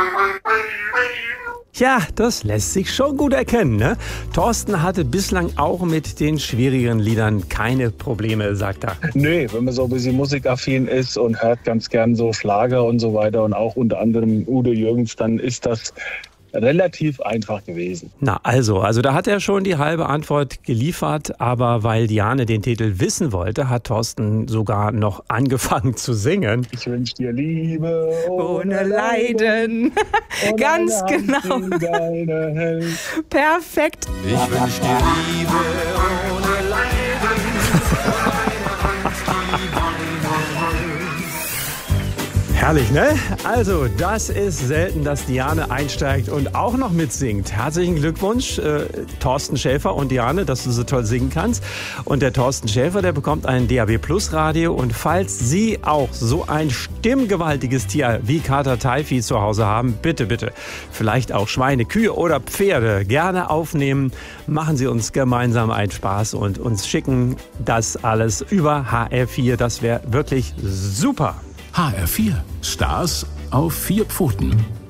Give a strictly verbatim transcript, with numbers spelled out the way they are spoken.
Ja, das lässt sich schon gut erkennen, ne? Thorsten hatte bislang auch mit den schwierigeren Liedern keine Probleme, sagt er. Nö, wenn man so ein bisschen musikaffin ist und hört ganz gern so Schlager und so weiter und auch unter anderem Udo Jürgens, dann ist das relativ einfach gewesen. Na also, also da hat er schon die halbe Antwort geliefert, aber weil Diane den Titel wissen wollte, hat Thorsten sogar noch angefangen zu singen. Ich wünsche dir Liebe ohne, Ohne Leiden. und Ganz eine Hand genau. in deine hält. Perfekt. Ich wünsch dir Liebe ohne Leiden. Herrlich, ne? Also, das ist selten, dass Diane einsteigt und auch noch mitsingt. Herzlichen Glückwunsch, äh, Thorsten Schäfer und Diane, dass du so toll singen kannst. Und der Thorsten Schäfer, der bekommt ein D A B Plus Radio. Und falls Sie auch so ein stimmgewaltiges Tier wie Kater Taifi zu Hause haben, bitte, bitte, vielleicht auch Schweine, Kühe oder Pferde, gerne aufnehmen. Machen Sie uns gemeinsam einen Spaß und uns schicken das alles über H R vier. Das wäre wirklich super. H R vier. Stars auf vier Pfoten.